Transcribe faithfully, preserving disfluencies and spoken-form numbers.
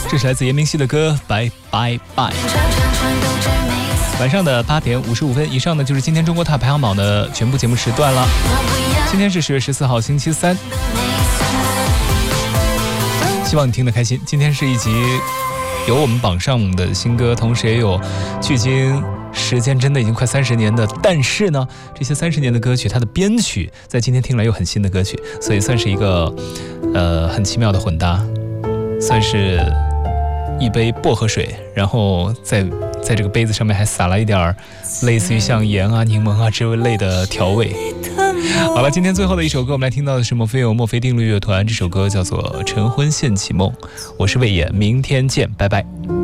这是来自严明熙的歌《拜拜拜》。晚上的八点五十五分以上呢，就是今天中国塔排行榜的全部节目时段了。今天是十月十四号星期三，希望你听得开心。今天是一集有我们榜上的新歌，同时也有距今时间真的已经快三十年的，但是呢，这些三十年的歌曲，它的编曲在今天听来又很新的歌曲，所以算是一个呃很奇妙的混搭，算是一杯薄荷水，然后在在这个杯子上面还撒了一点类似于像盐啊、柠檬啊这类的调味。好了，今天最后的一首歌，我们来听到的是墨菲欧墨菲定律乐团，这首歌叫做《晨昏现起梦》。我是魏野，明天见，拜拜。